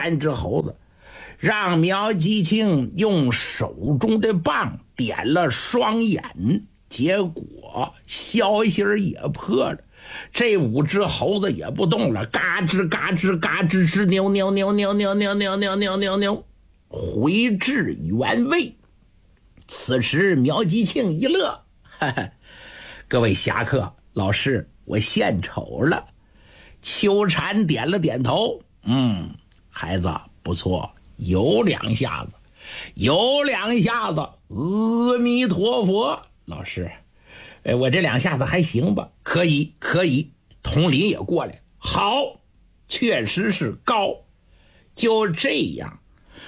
完之后的，让苗吉庆用手中的棒点了双眼，结果消息也破了。这5只猴子也不动了，嘎吱嘎吱嘎吱吱，扭扭扭扭扭扭扭扭扭扭扭，回至原位。此时苗吉庆一乐，哈哈，各位侠客，老师我献丑了。秋蝉点了点头，孩子不错，有2下子，有2下子，阿弥陀佛。老师，我这2下子还行吧？可以可以。统领也过来，好，确实是高。就这样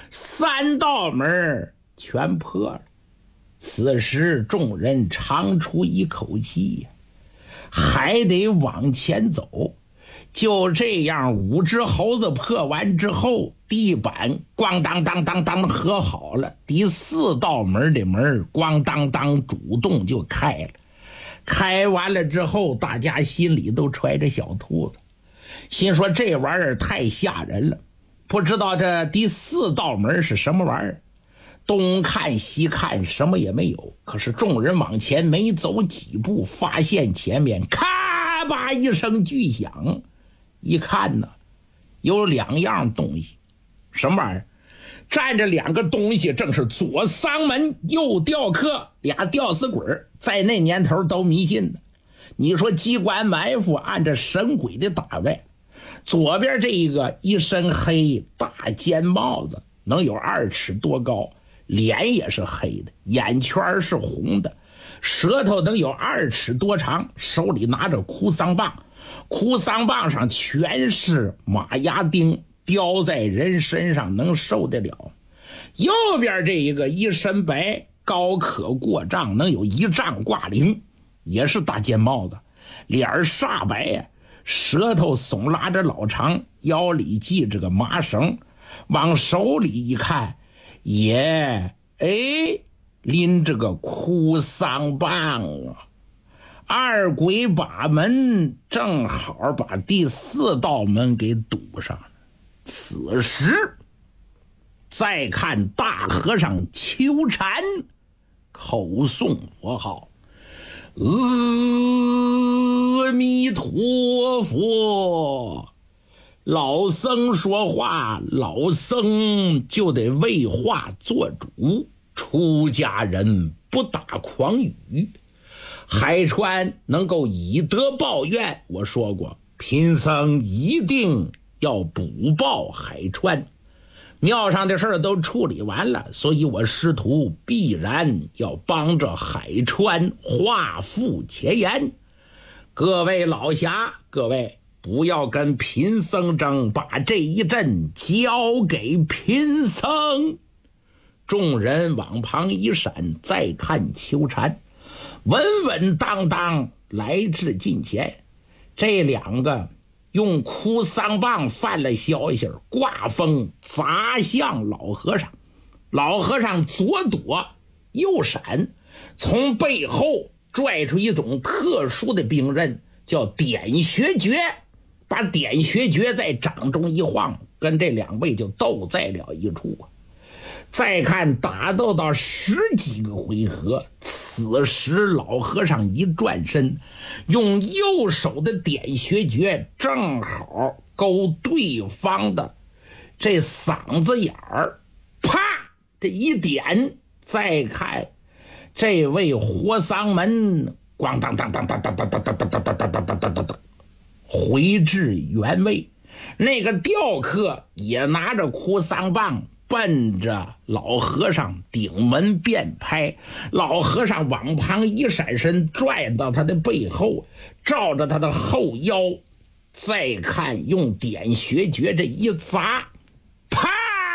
3道门全破了。此时众人长出一口气呀，还得往前走。就这样5只猴子破完之后，地板咣当当当当合好了，第4道门的门咣当当主动就开了。开完了之后，大家心里都揣着小兔子，心说这玩意儿太吓人了，不知道这第4道门是什么玩意儿。东看西看，什么也没有。可是众人往前没走几步，发现前面咔吧一声巨响，一看呢，有2样东西。什么玩意儿？站着2个东西，正是左丧门右吊客，2吊死鬼，在那年头都迷信的。你说机关埋伏，按着神鬼的打扮。左边这一个一身黑，大尖帽子，能有2尺多高，脸也是黑的，眼圈是红的，舌头能有2尺多长，手里拿着哭丧棒，哭丧棒上全是马牙钉，雕在人身上能受得了。右边这一个一身白，高可过丈，能有1丈挂铃，也是大尖帽子，脸煞白呀，舌头耸拉着老长，腰里系着个麻绳，往手里一看，也拎着个哭丧棒啊。2鬼把门正好把第4道门给堵上了。此时再看大和尚秋禅口诵佛号，阿弥陀佛。老僧说话，老僧就得为话做主，出家人不打诳语。海川能够以德报怨，我说过贫僧一定要补报海川。庙上的事儿都处理完了，所以我师徒必然要帮着海川化腐前言。各位老侠，各位不要跟贫僧争，把这一阵交给贫僧。众人往旁一闪，再看秋蝉稳稳当当来至近前。这2个用哭丧棒犯了消息，挂风砸向老和尚。老和尚左躲右闪，从背后拽出一种特殊的兵刃，叫点穴诀，把点穴诀在掌中一晃，跟这2位就斗在了一处啊。再看打斗到10几个回合，此时老和尚一转身，用右手的点穴诀正好勾对方的这嗓子眼儿，啪，这一点。再看这位活丧门，咣当当当当当当当当当当当当当当当，回至原位。那个吊客也拿着哭丧棒，奔着老和尚顶门便拍。老和尚往旁一闪身，拽到他的背后，照着他的后腰。再看用点穴诀这一砸，啪，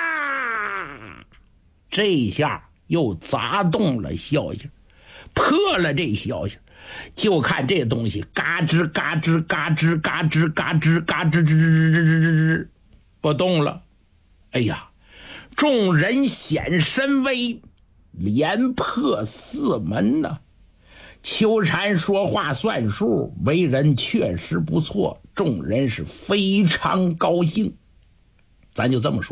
这一下又砸动了消息，破了这消息。就看这东西嘎吱嘎吱嘎吱嘎吱嘎吱嘎吱吱吱吱吱不动了。哎呀，众人显神威，连破4门呢。秋禅说话算数，为人确实不错，众人是非常高兴。咱就这么说。